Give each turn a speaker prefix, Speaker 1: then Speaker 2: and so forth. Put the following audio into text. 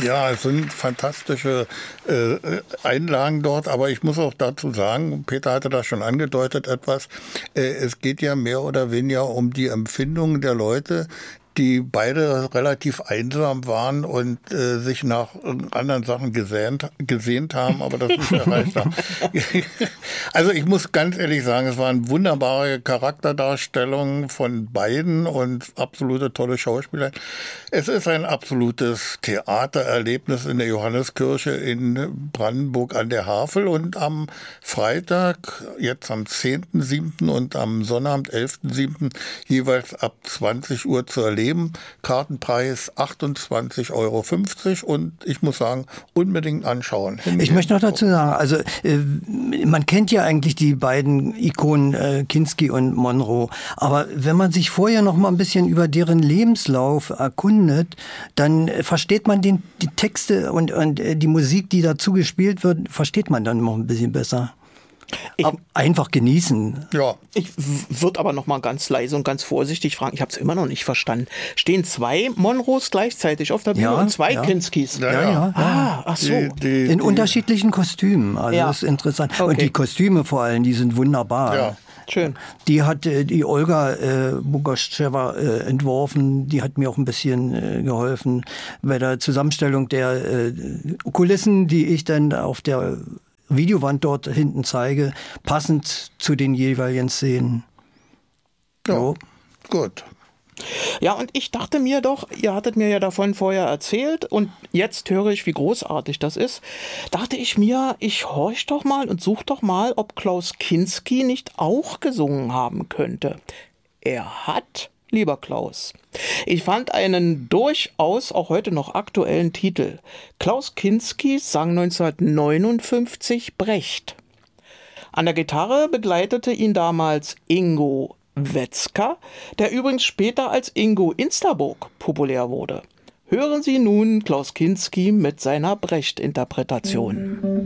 Speaker 1: Ja, es sind fantastische Einlagen dort, aber ich muss auch dazu sagen, Peter hatte das schon angedeutet etwas, es geht ja mehr oder weniger um die Empfindungen der Leute, die beide relativ einsam waren und sich nach anderen Sachen gesehnt haben, aber das nicht erreicht haben. Also ich muss ganz ehrlich sagen, es waren wunderbare Charakterdarstellungen von beiden und absolute tolle Schauspieler. Es ist ein absolutes Theatererlebnis in der Johanneskirche in Brandenburg an der Havel und am Freitag, jetzt am 10.7. und am Sonnabend 11.7. jeweils ab 20 Uhr zu erleben. Kartenpreis 28,50 € und ich muss sagen, unbedingt anschauen.
Speaker 2: Ich möchte noch dazu sagen, also man kennt ja eigentlich die beiden Ikonen Kinski und Monroe, aber wenn man sich vorher noch mal ein bisschen über deren Lebenslauf erkundet, dann versteht man die Texte und die Musik, die dazu gespielt wird, versteht man dann noch ein bisschen besser. Einfach genießen.
Speaker 3: Ja. Ich würde aber noch mal ganz leise und ganz vorsichtig fragen, ich habe es immer noch nicht verstanden. Stehen 2 Monroes gleichzeitig auf der Bühne und 2 Kinskis?
Speaker 2: Ja.
Speaker 3: Ach so.
Speaker 2: In unterschiedlichen Kostümen. Also das ist interessant. Okay. Und die Kostüme vor allem, die sind wunderbar.
Speaker 3: Ja. Schön.
Speaker 2: Die hat die Olga Bogoschewa entworfen. Die hat mir auch ein bisschen geholfen bei der Zusammenstellung der Kulissen, die ich dann auf der Videowand dort hinten zeige, passend zu den jeweiligen Szenen.
Speaker 1: Ja, so. Gut.
Speaker 3: Ja, und ich dachte mir doch, ihr hattet mir ja davon vorher erzählt und jetzt höre ich, wie großartig das ist. Dachte ich mir, ich horch doch mal und such doch mal, ob Klaus Kinski nicht auch gesungen haben könnte. Er hat, lieber Klaus. Ich fand einen durchaus auch heute noch aktuellen Titel. Klaus Kinski sang 1959 Brecht. An der Gitarre begleitete ihn damals Ingo Wetzka, der übrigens später als Ingo Insterburg populär wurde. Hören Sie nun Klaus Kinski mit seiner Brecht-Interpretation.